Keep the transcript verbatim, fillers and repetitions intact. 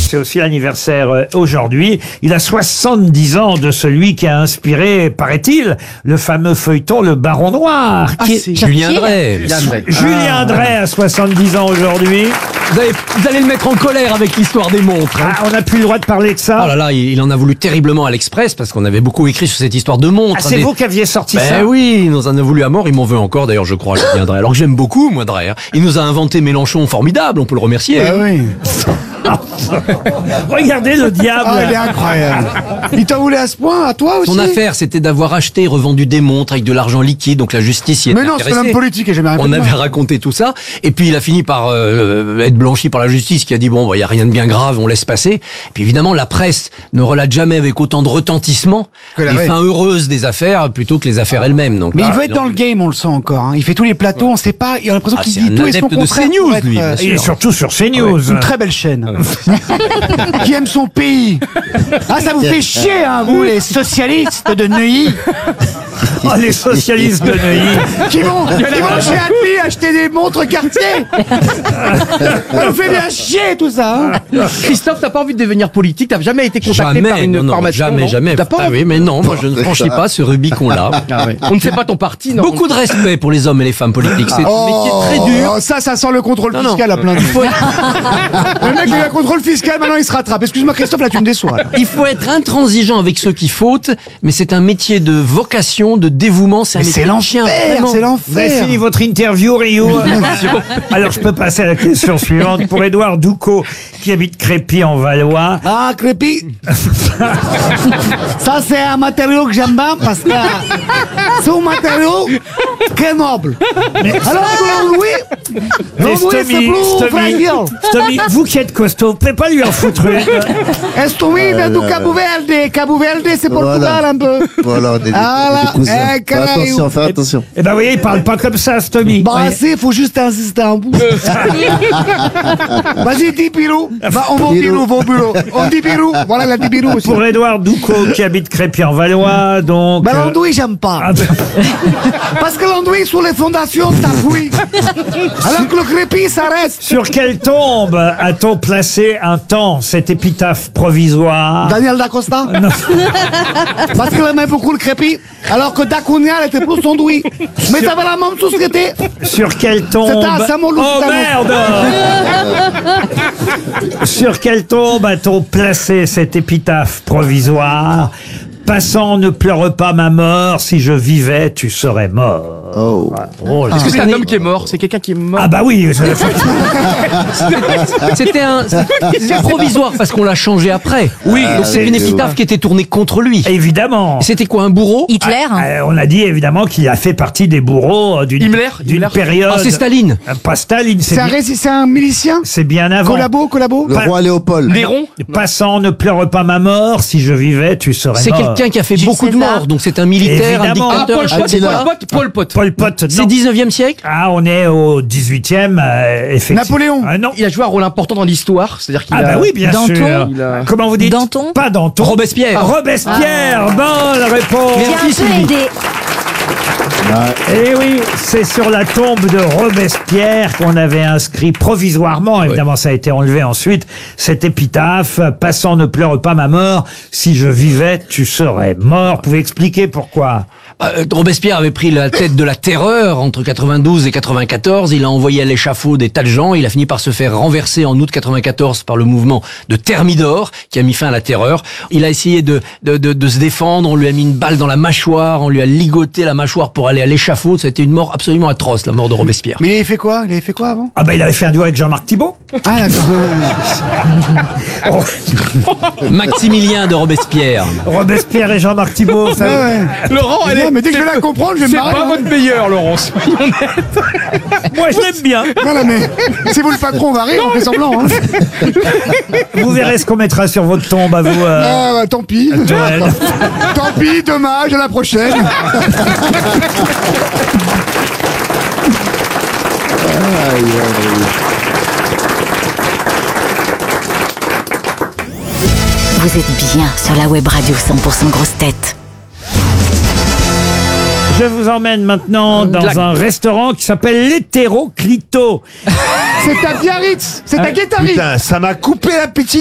c'est aussi l'anniversaire euh, aujourd'hui. Il a soixante-dix ans de celui qui a inspiré, paraît-il, le fameux feuilleton Le Baron Noir. Ah, qui est- c'est Julien Drey. Julien Drey a soixante-dix ans aujourd'hui. Vous, avez- vous allez le mettre en colère avec l'histoire des montres. hein. Ah, on n'a plus le droit de parler de ça. Oh là là, il, il en a voulu terriblement à l'Express parce qu'on avait beaucoup écrit sur cette histoire de montres. Ah, c'est Des- vous qui aviez sorti Ben ça. oui, il nous en a voulu à mort, il m'en veut encore d'ailleurs, je crois, Julien Drey. Alors que j'aime beaucoup, moi, Drey. hein. Il nous a inventé Mélenchon formidable, on peut le remercier. Ah oui. Regardez le diable. Ah, il est incroyable. Il t'en voulait à ce point, à toi aussi? Son affaire, c'était d'avoir acheté et revendu des montres avec de l'argent liquide, donc la justice y était Mais non, c'est intéressée. l'homme politique et j'ai jamais rien On fait de avait mal. raconté tout ça, et puis il a fini par euh, être blanchi par la justice, qui a dit bon, il bah, y a rien de bien grave, on laisse passer. Et puis évidemment, la presse ne relate jamais avec autant de retentissement Que la les vraie. fins heureuses des affaires plutôt que les affaires elles-mêmes. Donc, Mais il voilà, veut être dans le game, on le sent encore. hein. Il fait tous les plateaux, on sait pas. Il a l'impression Ah, qu'il c'est dit un tout et son adepte de contraire. CNews, pour être, lui, euh, bien Il est sûr. surtout sur CNews. Une très belle chaîne. Qui aime son pays. Ah, ça vous fait chier, hein, vous, les socialistes de Neuilly, Oh, les socialistes de Neuilly. qui vont, qui vont chez Happy acheter des montres Cartier. Ça vous fait bien chier, tout ça. hein. Christophe, t'as pas envie de devenir politique? T'as jamais été contacté par Jamais, une non, non, formation? jamais, non jamais. T'as pas Ah envie oui, mais non, moi je ne franchis pas ce Rubicon-là. On ne fait pas ton parti, non? Beaucoup de respect pour les hommes et les femmes politiques. C'est un métier très dur. Oh, ça, ça sent le contrôle Non, non. fiscal à plein de Le mec, il a un contrôle fiscal, maintenant il se rattrape. Excuse-moi, Christophe, là, tu me déçois. là. Il faut être intransigeant avec ceux qui fautent, mais c'est un métier de vocation, de dévouement. C'est un Mais métier c'est de chien, l'enfer, vraiment. c'est Vous avez l'enfer. fini votre interview, Rio. Alors, je peux passer à la question suivante. Pour Édouard Doucot, qui habite Crépy en Valois. Ah, Crépy. Ça, c'est un matériau que j'aime bien parce que c'est un matériau très noble. Alors que l'Andouille, Mais l'Andouille, c'est Stomy, plus Stomy, fragile. Stomy, vous qui êtes costaud, vous pouvez pas lui en foutre une. Estoui vient du Cabo Verde. Cabo Verde, c'est Portugal Voilà. un peu. Voilà, des, des, Ah, des cousins. là, eh, Fais caraïbes. attention, fais attention. Eh ben, vous voyez, il parle pas comme ça, Stomy. Bah, si, faut juste insister un bout. Vas-y, dis Pirou. Bah, on va au Pirou, va au bureau. On dit Pirou. Voilà, la dit Pirou aussi. Pour Édouard Doucot, qui habite Crépy en Valois, donc. Bah, euh, l'andouille, j'aime pas. ah, ben, Parce que l'andouille, sur les fondations, t'appuies. Alors que le crépi, ça reste. sur quelle tombe a-t-on placé un temps cette épitaphe provisoire? Daniel D'Acosta. Parce qu'il aimait beaucoup le crépi. Alors que Dacunia, elle était plus andouille. Mais ça va la même société. Sur quelle tombe? C'était à Saint-Malo, Oh c'était à merde! Sur quelle tombe a-t-on placé cette épitaphe provisoire? Passant, ne pleure pas ma mort, si je vivais, tu serais mort. Oh. Oh, Est-ce que c'est un homme qui est mort? C'est quelqu'un qui est mort? Ah bah oui, je- C'était un, c'est provisoire parce qu'on l'a changé après. Oui, donc c'est c'est- une épitaphe qui était tournée contre lui. évidemment. C'était quoi, un bourreau? Hitler. Euh, on a dit évidemment qu'il a fait partie des bourreaux euh, d'une Himmler, d'une Himmler. période. Ah, c'est Staline. Euh, Pas Staline, c'est C'est un, bien, rési- c'est un milicien. c'est bien avant. Collabo, collabo. Le Pas- roi Léopold. Néron? Passant, ne pleure pas ma mort, si je vivais, tu serais C'est mort. quelqu'un qui a fait Jules beaucoup de César. morts, donc c'est un militaire, Évidemment. un Ah, dictateur. Paul un chef Pot, d'État. Paul Pot, Paul Pot. Pol Pot, C'est non. dix-neuvième siècle? Ah, on est au dix-huitième, euh, effectivement. Napoléon. Ah non. Il a joué un rôle important dans l'histoire, c'est-à-dire qu'il Ah a... bah oui, bien Danton. sûr. Il a- Comment vous dites? Danton. Pas Danton. Robespierre. Robespierre, bonne réponse. J'ai un peu Sylvie. aidé. Eh oui, c'est sur la tombe de Robespierre qu'on avait inscrit provisoirement, évidemment ça a été enlevé ensuite, cette épitaphe, passant ne pleure pas ma mort, si je vivais tu serais mort. Vous pouvez expliquer pourquoi? Euh, Robespierre avait pris la tête de la terreur entre quatre-vingt-douze et quatre-vingt-quatorze. Il a envoyé à l'échafaud des tas de gens. Il a fini par se faire renverser en août quatre-vingt-quatorze par le mouvement de Thermidor qui a mis fin à la terreur. Il a essayé de, de, de, de se défendre. On lui a mis une balle dans la mâchoire. On lui a ligoté la mâchoire pour aller à l'échafaud. C'était une mort absolument atroce, la mort de Robespierre. Mais il avait fait quoi? Il avait fait quoi avant? Ah bah il avait fait un duo avec Jean-Marc Thibault. Ah, d'accord. Oh, Maximilien de Robespierre. Robespierre et Jean-Marc Thibault, ça... Ouais, ouais. Laurent, elle Non, est... mais dès que je vais la comprendre, je vais me C'est marrer. pas hein. votre meilleur, Laurent, soyons honnêtes. Moi je l'aime bien. Non, non, mais c'est vous le patron, on va rire, on fait semblant. Hein. Vous verrez ce qu'on mettra sur votre tombe à vous. euh, Ah, bah, tant pis. Joël. Tant pis, dommage, à la prochaine. Aïe, aïe, aïe. Vous êtes bien sur la web radio cent pour cent grosse tête. Je vous emmène maintenant dans Clac. un restaurant qui s'appelle l'Hétéroclito. C'est à Biarritz. C'est à Guétari. Putain, ça m'a coupé l'appétit.